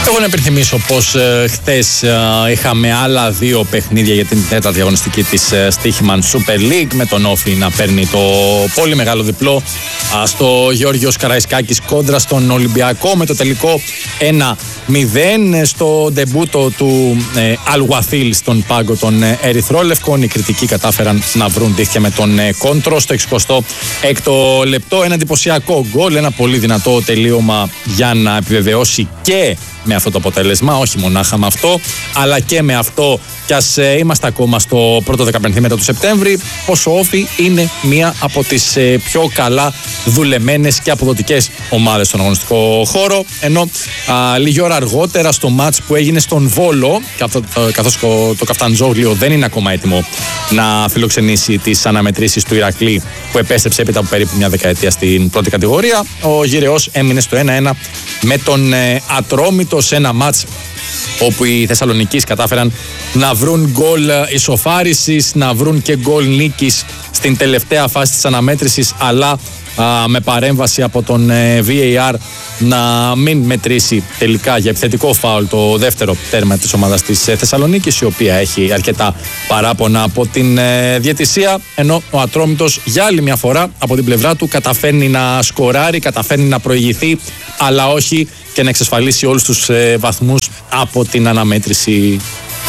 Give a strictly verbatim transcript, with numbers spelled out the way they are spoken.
Εγώ να υπενθυμίσω πως ε, χθες ε, είχαμε άλλα δύο παιχνίδια για την τέταρτη αγωνιστική της ε, Στοίχημαν Super League, με τον Όφη να παίρνει το πολύ μεγάλο διπλό ε, στο Γεώργιος Καραϊσκάκης κόντρα στον Ολυμπιακό, με το τελικό ένα μηδέν στο ντεμπούτο του ε, Αλουαθίλ στον πάγκο των ε, Ερυθρόλευκων. Οι κριτικοί κατάφεραν να βρουν δίχτυα με τον ε, Κόντρο στο εξηκοστό έκτο λεπτό. Ένα εντυπωσιακό γκολ, ένα πολύ δυνατό τελείωμα για να επιβεβαιώσει και με αυτό το αποτέλεσμα, όχι μονάχα με αυτό, αλλά και με αυτό, κι ας ε, είμαστε ακόμα στο πρώτο δεκαπενθήμετρο του Σεπτέμβρη, πως ο Όφη είναι μία από τις ε, πιο καλά δουλεμένες και αποδοτικές ομάδες στον αγωνιστικό χώρο, ενώ α, λίγη ώρα αργότερα στο μάτς που έγινε στον Βόλο, καθώς το, το Καφταντζόγλιο δεν είναι ακόμα έτοιμο να φιλοξενήσει τις αναμετρήσεις του Ηρακλή, που επέστρεψε έπειτα από περίπου μια δεκαετία στην πρώτη κατηγορία, ο Γυραιός έμεινε στο ένα ένα με τον ε, Ατρόμητο, σε ένα μάτς όπου οι Θεσσαλονικείς κατάφεραν να βρουν γκολ ισοφάρισης, να βρουν και γκολ νίκης στην τελευταία φάση της αναμέτρησης, αλλά α, με παρέμβαση από τον ε, βι έι αρ να μην μετρήσει τελικά για επιθετικό φάουλ το δεύτερο τέρμα της ομάδας της ε, Θεσσαλονίκης, η οποία έχει αρκετά παράπονα από την ε, διαιτησία, ενώ ο Ατρόμητος για άλλη μια φορά από την πλευρά του καταφέρνει να σκοράρει, καταφέρνει να προηγηθεί, αλλά όχι και να εξασφαλίσει όλους τους ε, βαθμούς από την αναμέτρηση